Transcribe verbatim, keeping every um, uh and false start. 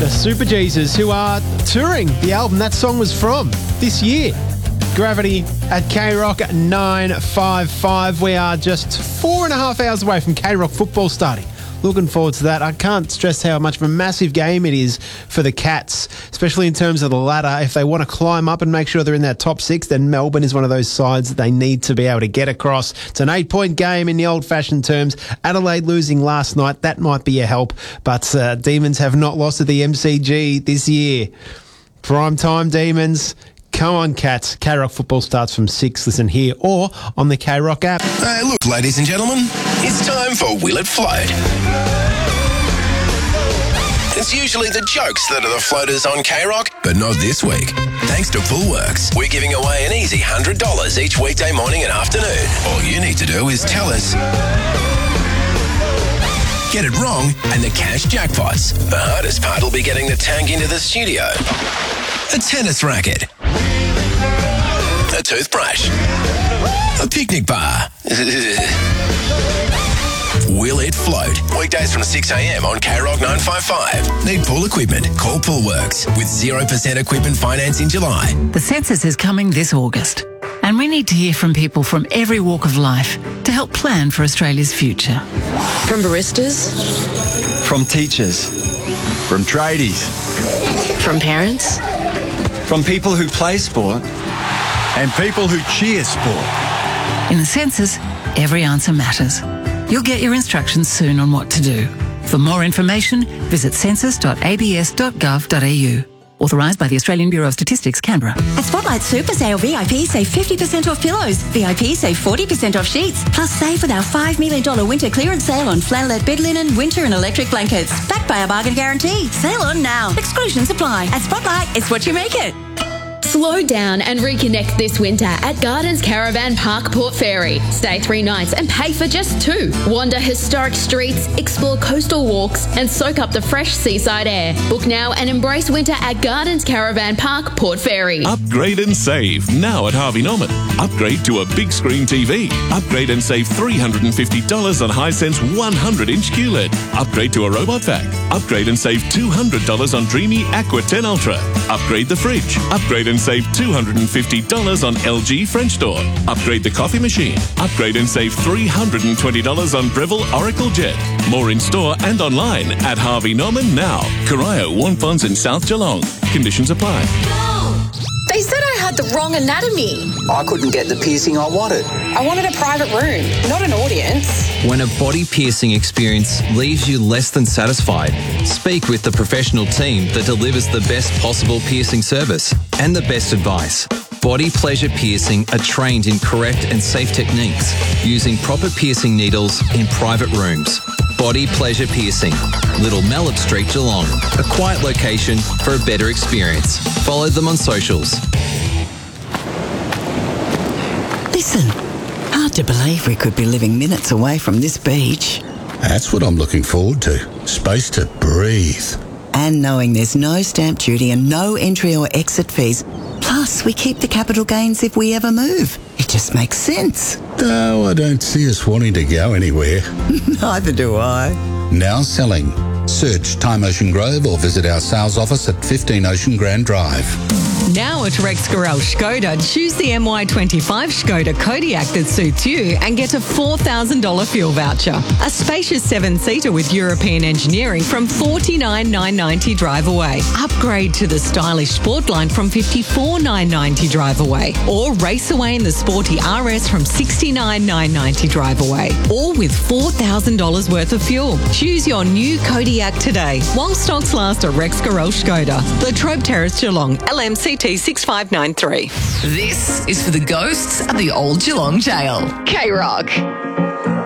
The Super Jesus, who are touring the album that song was from this year. Gravity at K-Rock at nine fifty-five. We are just four and a half hours away from K-Rock football starting. Looking forward to that. I can't stress how much of a massive game it is for the Cats, especially in terms of the ladder. If they want to climb up and make sure they're in that top six, then Melbourne is one of those sides that they need to be able to get across. It's an eight-point game in the old-fashioned terms. Adelaide losing last night, that might be a help, but uh, Demons have not lost at the M C G this year. Prime time, Demons. Come on, Cats. K-Rock football starts from six. Listen here or on the K-Rock app. Hey, look, ladies and gentlemen, it's time for Will It Float. It's usually the jokes that are the floaters on K-Rock, but not this week. Thanks to Woolworks, we're giving away an easy one hundred dollars each weekday morning and afternoon. All you need to do is tell us, get it wrong, and the cash jackpots. The hardest part will be getting the tank into the studio. A tennis racket. A toothbrush. A picnic bar. Will It Float? Weekdays from six a.m. on K-Rock nine fifty-five. Need pool equipment? Call Poolworks with zero percent equipment finance in July. The census is coming this August, and we need to hear from people from every walk of life to help plan for Australia's future. From baristas. From teachers. From tradies. From parents. From people who play sport and people who cheer sport. In the census, every answer matters. You'll get your instructions soon on what to do. For more information, visit census dot a b s dot gov dot a u. Authorised by the Australian Bureau of Statistics, Canberra. At Spotlight Super Sale, V I P save fifty percent off pillows. V I P save forty percent off sheets. Plus save with our five million dollars winter clearance sale on flannelette bed linen, winter and electric blankets. Backed by our bargain guarantee. Sale on now. Exclusions apply. At Spotlight, it's what you make it. Slow down and reconnect this winter at Gardens Caravan Park Port Fairy. Stay three nights and pay for just two. Wander historic streets, explore coastal walks and soak up the fresh seaside air. Book now and embrace winter at Gardens Caravan Park Port Fairy. Upgrade and save now at Harvey Norman. Upgrade to a big screen T V. Upgrade and save three hundred fifty dollars on Hisense one hundred inch Q L E D. Upgrade to a robot vac. Upgrade and save two hundred dollars on Dreamy Aqua ten Ultra. Upgrade the fridge. Upgrade and save two hundred fifty dollars on L G French door. Upgrade the coffee machine. Upgrade and save three hundred twenty dollars on Breville Oracle Jet. More in store and online at Harvey Norman now. Corio, Warnponds and South Geelong. Conditions apply. They said I had the wrong anatomy. I couldn't get the piercing I wanted. I wanted a private room, not an audience. When a body piercing experience leaves you less than satisfied, speak with the professional team that delivers the best possible piercing service and the best advice. Body Pleasure Piercing are trained in correct and safe techniques using proper piercing needles in private rooms. Body Pleasure Piercing, Little Mallet Street, Geelong. A quiet location for a better experience. Follow them on socials. Listen, hard to believe we could be living minutes away from this beach. That's what I'm looking forward to. Space to breathe. And knowing there's no stamp duty and no entry or exit fees. Plus, we keep the capital gains if we ever move. It just makes sense. No, I don't see us wanting to go anywhere. Neither do I. Now selling. Search Time Ocean Grove or visit our sales office at fifteen Ocean Grand Drive. Now at Rex Gorel Skoda, choose the M Y twenty-five Skoda Kodiaq that suits you and get a four thousand dollars fuel voucher. A spacious seven-seater with European engineering from forty-nine thousand nine hundred ninety drive away. Upgrade to the stylish Sportline from fifty-four thousand nine hundred ninety drive away. Or race away in the sporty R S from sixty-nine thousand nine hundred ninety drive away. All with four thousand dollars worth of fuel. Choose your new Kodiaq today while stocks last at Rex Gorel Skoda. Latrobe Terrace, Geelong, L M C T six five nine three. This is for the ghosts at the old Geelong jail. K-Rock.